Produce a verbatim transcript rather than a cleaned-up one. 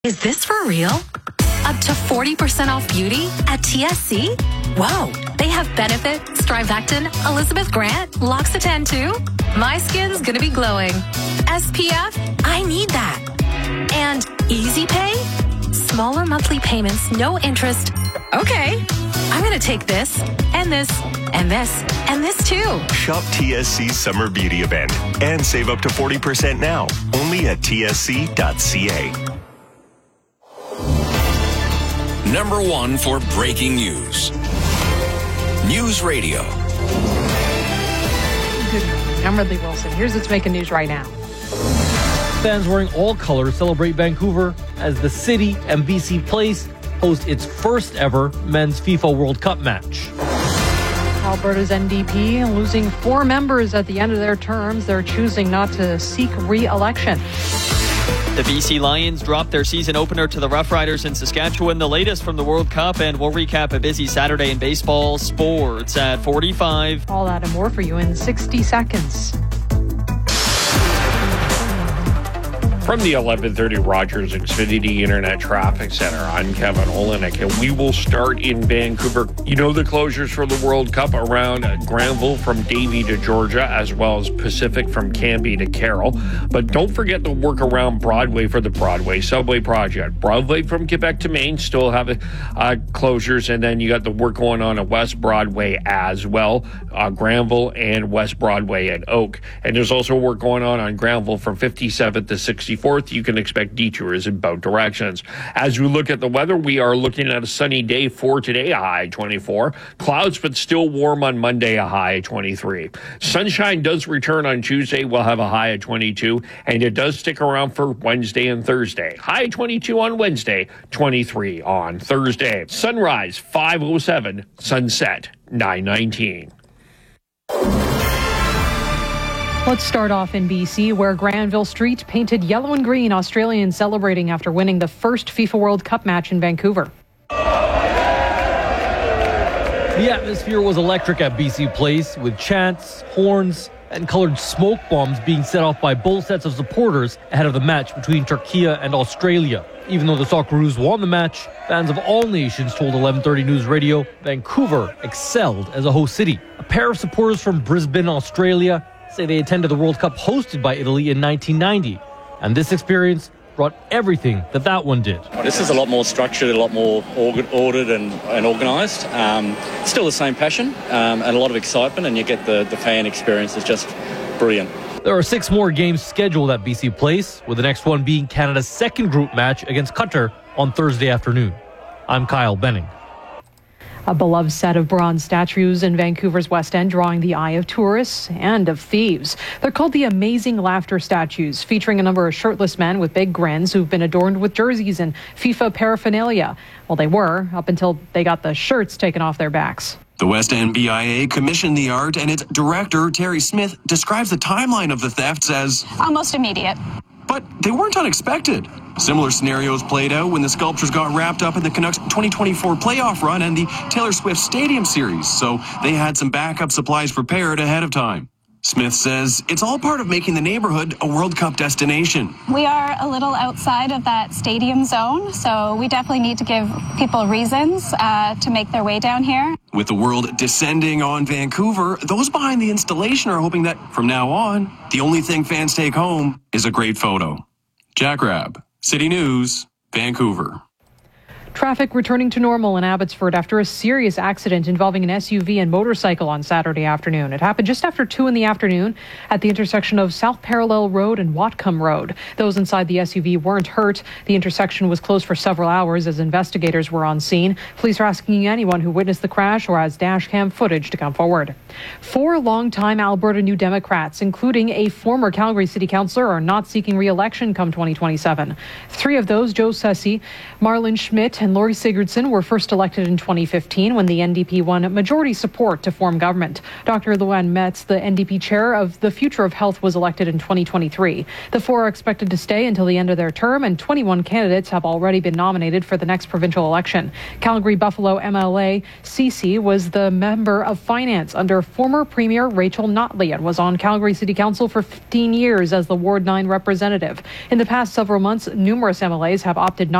Is this for real? Up to forty percent off beauty at T S C? Whoa, they have Benefit, Strivectin, Elizabeth Grant, L'Occitane too? My skin's gonna be glowing. S P F? I need that. And Easy Pay? Smaller monthly payments, no interest. Okay, I'm gonna take this, and this, and this, and this too. Shop T S C's Summer Beauty Event and save up to forty percent now, only at T S C dot C A. Number one for breaking news. News Radio. Good morning. I'm Ridley Wilson. Here's what's making news right now. Fans wearing all colors celebrate Vancouver as the city and B C Place host its first ever men's FIFA World Cup match. Alberta's N D P losing four members at the end of their terms. They're choosing not to seek re-election. The B C Lions dropped their season opener to the Rough Riders in Saskatchewan, the latest from the World Cup, and we'll recap a busy Saturday in baseball sports at forty-five. All that and more for you in sixty seconds. From the eleven thirty Rogers Xfinity Internet Traffic Center, I'm Kevin Olenek, and we will start in Vancouver. You know the closures for the World Cup around Granville from Davie to Georgia, as well as Pacific from Cambie to Carroll. But don't forget the work around Broadway for the Broadway Subway Project. Broadway from Quebec to Maine still have uh, closures, and then you got the work going on at West Broadway as well, uh, Granville and West Broadway at Oak. And there's also work going on on Granville from fifty-seventh to sixty-fourth. You can expect detours in both directions. As we look at the weather, we are looking at a sunny day for today, a high twenty-four. Clouds, but still warm on Monday, a high twenty-three. Sunshine does return on Tuesday. We'll have a high of twenty-two, and it does stick around for Wednesday and Thursday. High twenty-two on Wednesday, twenty-three on Thursday. Sunrise, five oh seven. Sunset, nine nineteen. Let's start off in B C, where Granville Street painted yellow and green, Australians celebrating after winning the first FIFA World Cup match in Vancouver. The atmosphere was electric at B C Place, with chants, horns, and colored smoke bombs being set off by both sets of supporters ahead of the match between Turkey and Australia. Even though the Socceroos won the match, fans of all nations told eleven thirty News Radio Vancouver excelled as a host city. A pair of supporters from Brisbane, Australia, say they attended the World Cup hosted by Italy in nineteen ninety, and this experience brought everything that that one did. This is a lot more structured, a lot more ordered and, and organised. Um, still the same passion um, and a lot of excitement, and you get the, the fan experience is just brilliant. There are six more games scheduled at B C Place, with the next one being Canada's second group match against Qatar on Thursday afternoon. I'm Kyle Benning. A beloved set of bronze statues in Vancouver's West End drawing the eye of tourists and of thieves. They're called the Amazing Laughter statues, featuring a number of shirtless men with big grins who've been adorned with jerseys and FIFA paraphernalia. Well, they were, up until they got the shirts taken off their backs. The West End B I A commissioned the art, and its director, Terry Smith, describes the timeline of the thefts as almost immediate. But they weren't unexpected. Similar scenarios played out when the sculptures got wrapped up in the Canucks twenty twenty-four playoff run and the Taylor Swift Stadium Series, so they had some backup supplies prepared ahead of time. Smith says it's all part of making the neighborhood a World Cup destination. We are a little outside of that stadium zone, so we definitely need to give people reasons uh, to make their way down here. With the world descending on Vancouver, those behind the installation are hoping that from now on, the only thing fans take home is a great photo. Jack Rabb, City News, Vancouver. Traffic returning to normal in Abbotsford after a serious accident involving an S U V and motorcycle on Saturday afternoon. It happened just after two in the afternoon at the intersection of South Parallel Road and Whatcom Road. Those inside the S U V weren't hurt. The intersection was closed for several hours as investigators were on scene. Police are asking anyone who witnessed the crash or has dash cam footage to come forward. Four longtime Alberta New Democrats, including a former Calgary City Councillor, are not seeking re-election come twenty twenty-seven. Three of those, Joe Sussy, Marlon Schmidt, Lewitt and Laurie Sigurdsson were first elected in twenty fifteen when the N D P won majority support to form government. Doctor Luann Metz, the N D P chair of the Future of Health, was elected in twenty twenty-three. The four are expected to stay until the end of their term, and twenty-one candidates have already been nominated for the next provincial election. Calgary Buffalo M L A Cece was the member of finance under former Premier Rachel Notley and was on Calgary City Council for fifteen years as the Ward nine representative. In the past several months, numerous M L As have opted not